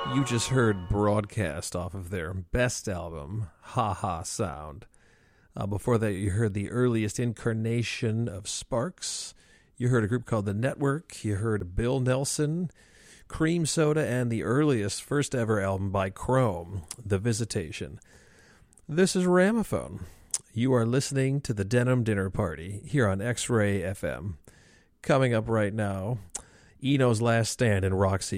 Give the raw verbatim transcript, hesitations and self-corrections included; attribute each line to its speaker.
Speaker 1: You just heard Broadcast off of their best album, Ha Ha Sound. Uh, before that, you heard the earliest incarnation of Sparks. You heard a group called The Network. You heard Bill Nelson, Cream Soda, and the earliest first ever album by Chrome, The Visitation. This is Ramophone. You are listening to the Denim Dinner Party here on X-Ray F M. Coming up right now, Eno's Last Stand in Roxy